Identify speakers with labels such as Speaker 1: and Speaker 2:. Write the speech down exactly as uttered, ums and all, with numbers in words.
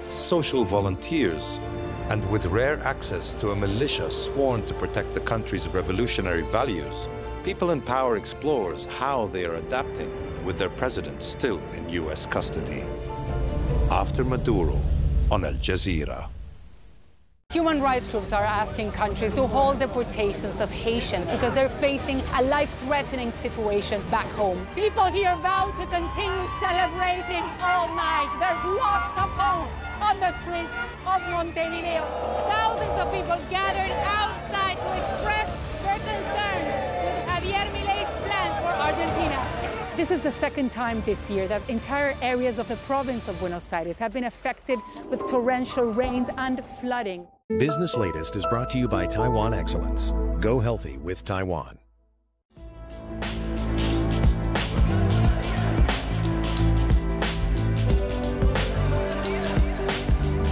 Speaker 1: social volunteers, and with rare access to a militia sworn to protect the country's revolutionary values, People in Power explores how they are adapting with their president still in U S custody. After Maduro on Al Jazeera.
Speaker 2: Human rights groups are asking countries to halt deportations of Haitians because they're facing a life-threatening situation back home. People here vow to continue celebrating all night. There's lots of hope on the streets of Montevideo. Thousands of people gathered outside to express their concerns with Javier Milei's plans for Argentina. This is the second time this year that entire areas of the province of Buenos Aires have been affected with torrential rains and flooding.
Speaker 3: Business Latest is brought to you by Taiwan Excellence. Go healthy with Taiwan.